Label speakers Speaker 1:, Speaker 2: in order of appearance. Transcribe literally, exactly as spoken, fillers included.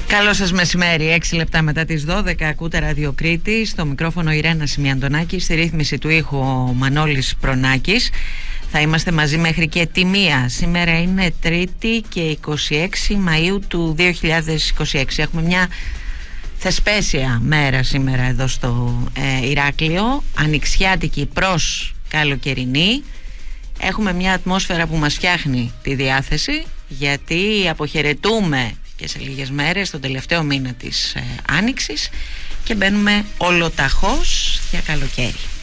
Speaker 1: Καλό σας μεσημέρι, έξι λεπτά μετά τις δώδεκα, ακούτε Ραδιοκρίτη, στο μικρόφωνο η Ρένα Σιμιαντονάκη, στη ρύθμιση του ήχου ο Μανώλης Προνάκης. Θα είμαστε μαζί μέχρι και τη μία. Σήμερα είναι Τρίτη και είκοσι έξι Μαΐου του δύο χιλιάδες είκοσι έξι. Έχουμε μια θεσπέσια μέρα σήμερα εδώ στο ε, Ηράκλειο, ανοιξιάτικη προς καλοκαιρινή. Έχουμε μια ατμόσφαιρα που μας φτιάχνει τη διάθεση, γιατί αποχαιρετούμε και σε λίγες μέρες τον τελευταίο μήνα της ε, Άνοιξης και μπαίνουμε ολοταχώς για καλοκαίρι.